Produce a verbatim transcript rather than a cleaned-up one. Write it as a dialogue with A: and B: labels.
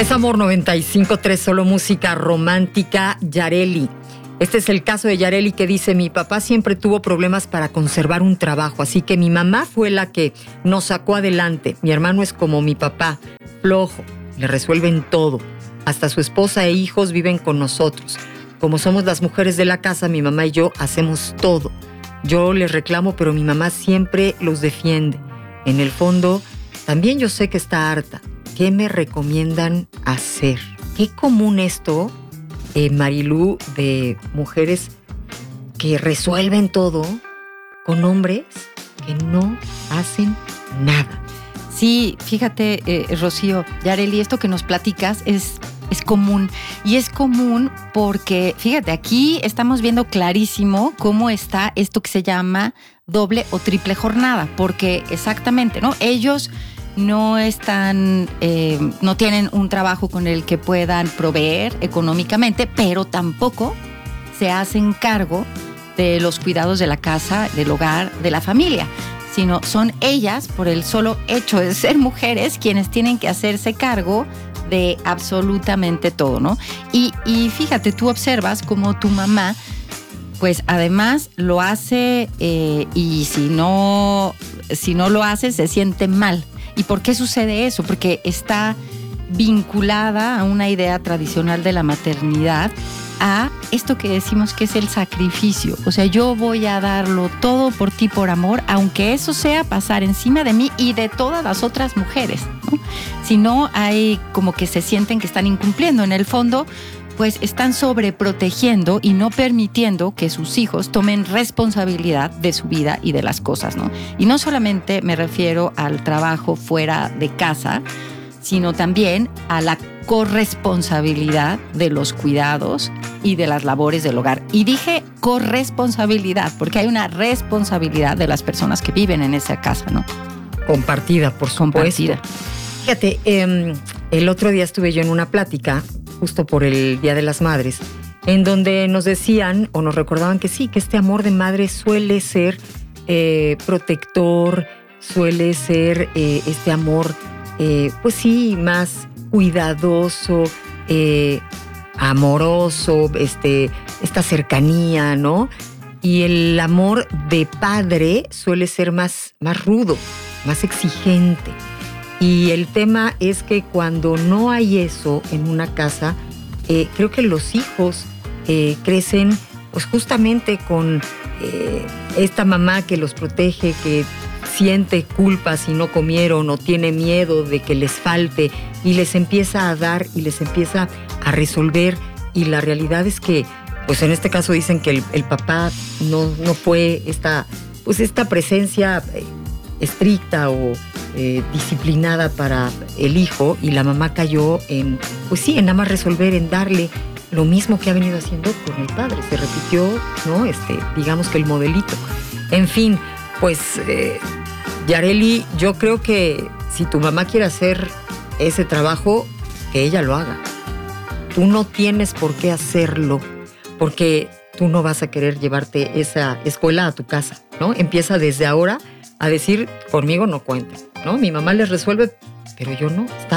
A: Es Amor noventa y cinco punto tres, solo música romántica. Yareli. Este es el caso de Yareli, que dice: mi papá siempre tuvo problemas para conservar un trabajo, así que mi mamá fue la que nos sacó adelante. Mi hermano es como mi papá, flojo, le resuelven todo. Hasta su esposa e hijos viven con nosotros. Como somos las mujeres de la casa, mi mamá y yo hacemos todo. Yo les reclamo, pero mi mamá siempre los defiende. En el fondo, también yo sé que está harta. ¿Qué me recomiendan hacer? Qué común esto, eh, Marilú, de mujeres que resuelven todo con hombres que no hacen nada.
B: Sí, fíjate, eh, Rocío, Yareli, esto que nos platicas es, es común. Y es común porque, fíjate, aquí estamos viendo clarísimo cómo está esto que se llama doble o triple jornada. Porque exactamente, ¿no? Ellos no están, eh, no tienen un trabajo con el que puedan proveer económicamente, pero tampoco se hacen cargo de los cuidados de la casa, del hogar, de la familia, sino son ellas, por el solo hecho de ser mujeres, quienes tienen que hacerse cargo de absolutamente todo, ¿no? Y, y fíjate, tú observas cómo tu mamá, pues además lo hace eh, y si no, si no lo hace, se siente mal. ¿Y por qué sucede eso? Porque está vinculada a una idea tradicional de la maternidad, a esto que decimos que es el sacrificio. O sea, yo voy a darlo todo por ti, por amor, aunque eso sea pasar encima de mí y de todas las otras mujeres, ¿no? Si no, hay como que se sienten que están incumpliendo. En el fondo, pues están sobreprotegiendo y no permitiendo que sus hijos tomen responsabilidad de su vida y de las cosas, ¿no? Y no solamente me refiero al trabajo fuera de casa, sino también a la corresponsabilidad de los cuidados y de las labores del hogar. Y dije corresponsabilidad porque hay una responsabilidad de las personas que viven en esa casa, ¿no?
A: Compartida, por supuesto.
B: Compartida.
A: Fíjate, eh, el otro día estuve yo en una plática, justo por el Día de las Madres, en donde nos decían o nos recordaban que sí, que este amor de madre suele ser eh, protector, suele ser eh, este amor, eh, pues sí, más cuidadoso, eh, amoroso, este, esta cercanía, ¿no? Y el amor de padre suele ser más, más rudo, más exigente. Y el tema es que cuando no hay eso en una casa, eh, creo que los hijos eh, crecen pues justamente con eh, esta mamá que los protege, que siente culpa si no comieron o tiene miedo de que les falte y les empieza a dar y les empieza a resolver. Y la realidad es que, pues en este caso dicen que el, el papá no, no fue esta, pues esta presencia eh, estricta o Eh, disciplinada para el hijo, y la mamá cayó en, pues sí, en nada más resolver, en darle lo mismo que ha venido haciendo con el padre. Se repitió, ¿no? Este, digamos que el modelito. En fin, pues, eh, Yareli, yo creo que si tu mamá quiere hacer ese trabajo, que ella lo haga. Tú no tienes por qué hacerlo, porque tú no vas a querer llevarte esa escuela a tu casa, ¿no? Empieza desde ahora a decir: conmigo no cuenten, ¿no? Mi mamá les resuelve, pero yo no. Está